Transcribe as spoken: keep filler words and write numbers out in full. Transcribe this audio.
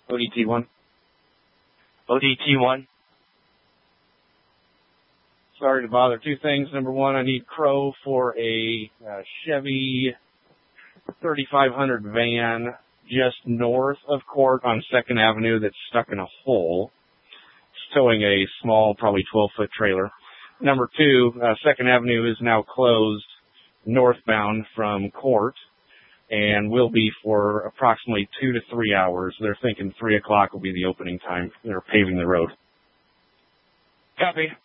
O D T one. O D T one. Sorry to bother. Two things. Number one, I need Crow for a uh, Chevy thirty-five hundred van just north of Court on second Avenue that's stuck in a hole. It's towing a small, probably twelve-foot trailer. Number two, uh, second Avenue is now closed northbound from Court and will be for approximately two to three hours. They're thinking three o'clock will be the opening time. They're paving the road. Copy.